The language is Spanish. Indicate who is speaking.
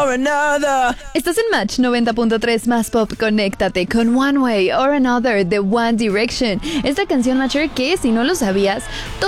Speaker 1: or another.
Speaker 2: Estás en Match 90.3 más pop. Conéctate con One Way or Another de One Direction. Esta canción, Matcher, que si no lo sabías,